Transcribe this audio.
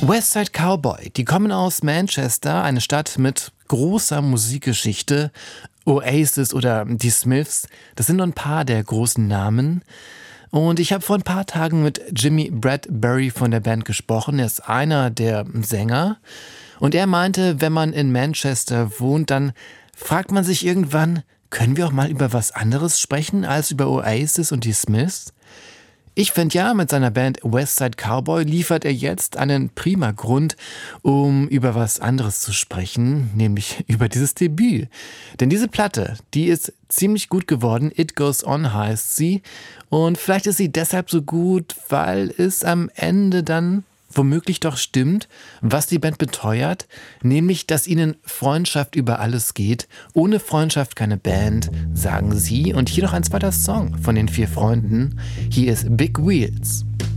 West Side Cowboy, die kommen aus Manchester, eine Stadt mit großer Musikgeschichte. Oasis oder die Smiths, das sind nur ein paar der großen Namen. Und ich habe vor ein paar Tagen mit Jimmy Bradbury von der Band gesprochen. Er ist einer der Sänger. Und er meinte, wenn man in Manchester wohnt, dann fragt man sich irgendwann, können wir auch mal über was anderes sprechen als über Oasis und die Smiths? Ich finde ja, mit seiner Band West Side Cowboy liefert er jetzt einen prima Grund, um über was anderes zu sprechen, nämlich über dieses Debüt. Denn diese Platte, die ist ziemlich gut geworden, It Goes On heißt sie. Und vielleicht ist sie deshalb so gut, weil es am Ende dann womöglich doch stimmt, was die Band beteuert, nämlich, dass ihnen Freundschaft über alles geht. Ohne Freundschaft keine Band, sagen sie. Und hier noch ein zweiter Song von den 4 Freunden. Hier ist Big Wheels.